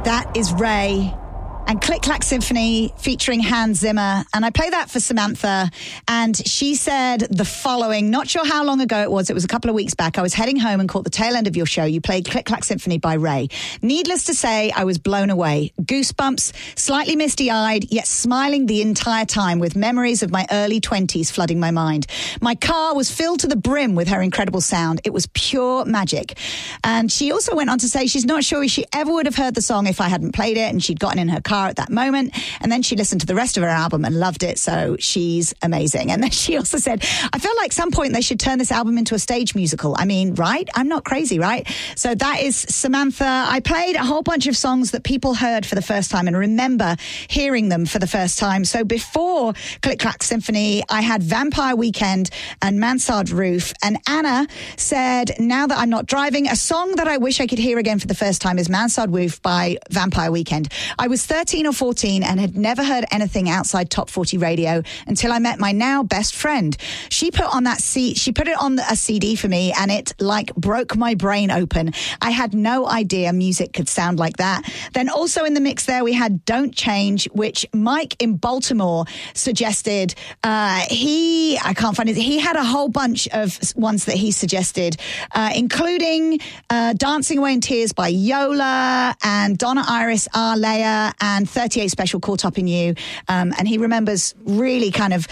That is Ray and Click Clack Symphony featuring Hans Zimmer. And I play that for Samantha. And she said the following, not sure how long ago it was a couple of weeks back. I was heading home and caught the tail end of your show. You played Click Clack Symphony by Ray. Needless to say, I was blown away. Goosebumps, slightly misty-eyed, yet smiling the entire time with memories of my early 20s flooding my mind. My car was filled to the brim with her incredible sound. It was pure magic. And she also went on to say she's not sure she ever would have heard the song if I hadn't played it, and she'd gotten in her car at that moment, and then she listened to the rest of her album and loved it, so she's amazing. And then she also said, I feel like some point they should turn this album into a stage musical. I mean, right? I'm not crazy, right? So that is Samantha. I played a whole bunch of songs that people heard for the first time and remember hearing them for the first time. So before Click Clack Symphony, I had Vampire Weekend and Mansard Roof. And Anna said, now that I'm not driving, a song that I wish I could hear again for the first time is Mansard Roof by Vampire Weekend. I was 13 or 14 and had never heard anything outside Top 40 radio until I met my now best friend. She put it on a CD for me, and it like broke my brain open. I had no idea music could sound like that. Then also in the mix there we had Don't Change, which Mike in Baltimore suggested. He had a whole bunch of ones that he suggested, including Dancing Away in Tears by Yola and Donna Iris Arlea and 38 Special Caught Up in You. And he remembers really kind of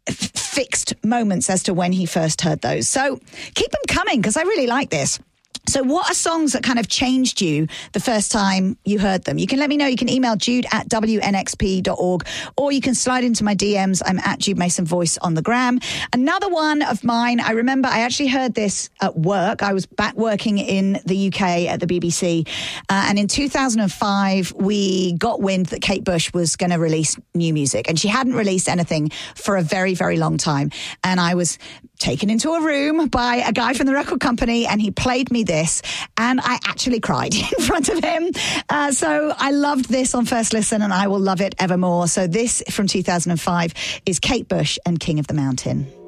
fixed moments as to when he first heard those. So keep them coming, because I really like this. So what are songs that kind of changed you the first time you heard them? You can let me know. You can email jude@wnxp.org, or you can slide into my DMs. I'm at Jude Mason Voice on the gram. Another one of mine, I remember I actually heard this at work. I was back working in the UK at the BBC. And in 2005, we got wind that Kate Bush was going to release new music. And she hadn't released anything for a very, very long time. And I was taken into a room by a guy from the record company, and he played me this, and I actually cried in front of him. So I loved this on first listen, and I will love it evermore. So this from 2005 is Kate Bush and King of the Mountain.